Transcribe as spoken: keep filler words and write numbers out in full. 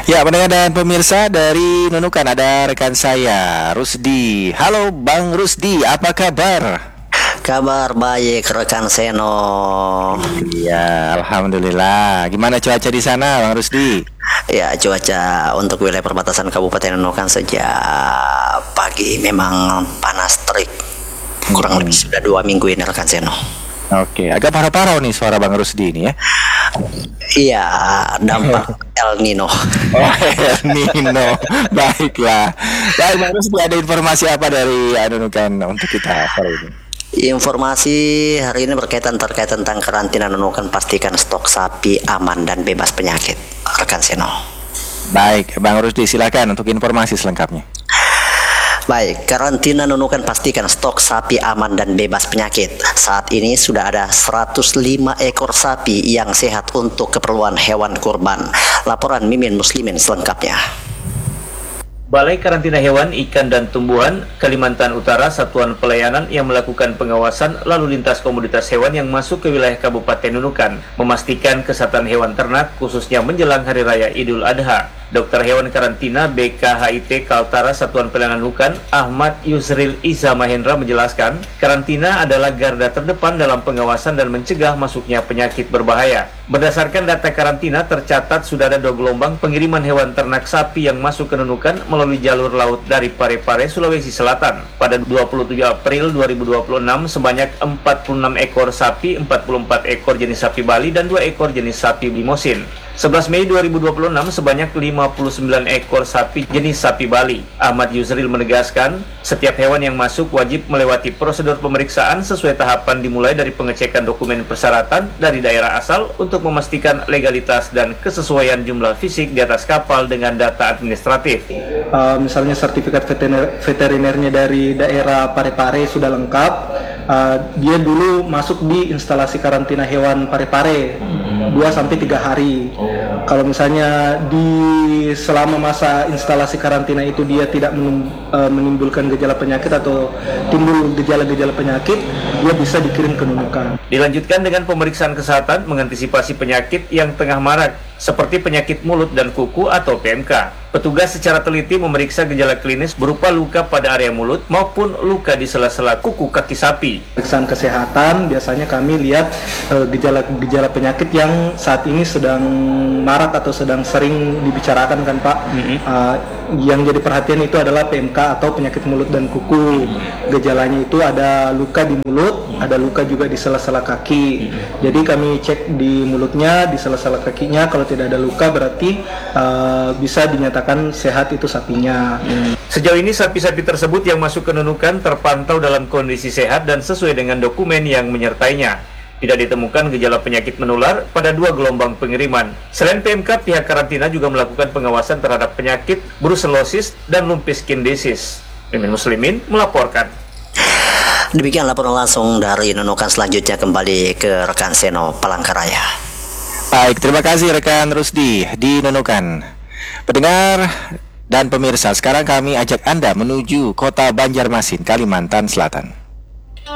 Ya, pendengar dan pemirsa dari Nunukan ada rekan saya, Rusdi. Halo Bang Rusdi, apa kabar? Kabar baik rekan Seno. Ya, alhamdulillah. Gimana cuaca di sana, Bang Rusdi? Ya, cuaca untuk wilayah perbatasan Kabupaten Nunukan sejak pagi memang panas terik. Kurang Hmm. lebih sudah dua minggu ini rekan Seno. Oke, agak parau-parau nih suara Bang Rusdi ini ya. Iya, dampak El Nino. Oh, El Nino. Baiklah. Baik, Bang Rusdi, ada informasi apa dari Nunukan untuk kita sore ini? Informasi hari ini berkaitan terkait tentang karantina Nunukan, pastikan stok sapi aman dan bebas penyakit rekan Seno. Baik, Bang Rusdi, silakan untuk informasi selengkapnya. Baik, karantina Nunukan pastikan stok sapi aman dan bebas penyakit. Saat ini sudah ada seratus lima ekor sapi yang sehat untuk keperluan hewan kurban. Laporan Mimin Muslimin selengkapnya. Balai Karantina Hewan, Ikan dan Tumbuhan, Kalimantan Utara, Satuan Pelayanan yang melakukan pengawasan lalu lintas komoditas hewan yang masuk ke wilayah Kabupaten Nunukan, memastikan kesehatan hewan ternak khususnya menjelang Hari Raya Idul Adha. Dokter Hewan Karantina B K H I T Kaltara Satuan Pelayanan Nunukan, Ahmad Yusril Iza Mahendra menjelaskan, karantina adalah garda terdepan dalam pengawasan dan mencegah masuknya penyakit berbahaya. Berdasarkan data karantina, tercatat sudah ada dua gelombang pengiriman hewan ternak sapi yang masuk ke Nunukan melalui jalur laut dari Parepare, Sulawesi Selatan. Pada dua puluh tujuh April dua ribu dua puluh enam, sebanyak empat puluh enam ekor sapi, empat puluh empat ekor jenis sapi Bali, dan dua ekor jenis sapi Limosin. sebelas Mei dua ribu dua puluh enam, sebanyak lima puluh sembilan ekor sapi jenis sapi Bali. Ahmad Yusril menegaskan, setiap hewan yang masuk wajib melewati prosedur pemeriksaan sesuai tahapan dimulai dari pengecekan dokumen persyaratan dari daerah asal untuk memastikan legalitas dan kesesuaian jumlah fisik di atas kapal dengan data administratif. Uh, misalnya sertifikat veteriner, veterinernya dari daerah Parepare sudah lengkap. Uh, dia dulu masuk di instalasi karantina hewan Parepare dua sampai tiga hari. Kalau misalnya di selama masa instalasi karantina itu dia tidak menim, uh, menimbulkan gejala penyakit atau timbul gejala-gejala penyakit, dia bisa dikirim ke Nunukan. Dilanjutkan dengan pemeriksaan kesehatan mengantisipasi penyakit yang tengah marak seperti penyakit mulut dan kuku atau P M K. Petugas secara teliti memeriksa gejala klinis berupa luka pada area mulut maupun luka di sela-sela kuku kaki sapi. Pemeriksaan kesehatan biasanya kami lihat uh, gejala-gejala penyakit yang saat ini sedang marak atau sedang sering dibicarakan kan Pak. Mm-hmm. Uh, yang jadi perhatian itu adalah P M K atau penyakit mulut dan kuku. Gejalanya itu ada luka di mulut, ada luka juga di sela-sela kaki. Jadi kami cek di mulutnya, di sela-sela kakinya, kalau tidak ada luka berarti uh, bisa dinyatakan sehat itu sapinya. Hmm. Sejauh ini sapi-sapi tersebut yang masuk ke Nunukan terpantau dalam kondisi sehat dan sesuai dengan dokumen yang menyertainya. Tidak ditemukan gejala penyakit menular pada dua gelombang pengiriman. Selain P M K, pihak karantina juga melakukan pengawasan terhadap penyakit brucellosis dan lumpy skin disease. Mimin Muslimin melaporkan. Demikian laporan langsung dari Nunukan. Selanjutnya kembali ke rekan Seno Palangkaraya. Baik, terima kasih rekan Rusdi di Nunukan. Pendengar dan pemirsa, sekarang kami ajak Anda menuju kota Banjarmasin, Kalimantan Selatan.